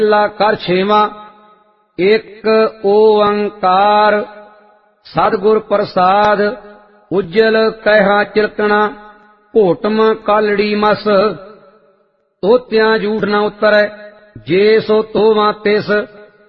ਲਾ ਕਰ ਛੇਵਾਂ। ਇੱਕ ਓੰਕਾਰ ਸਤਿਗੁਰ ਪ੍ਰਸਾਦ, ਉਜਲ ਕਹਿਆ ਚਿਲਕਣਾ, ਘੋਟਮ ਕਾਲੜੀ ਮਸ। ਤੋਤਿਆਂ ਜੂਠ ਨ ਉਤਰੈ, ਜੇ ਸੋ ਤੋਵਾਂ ਤਿਸ।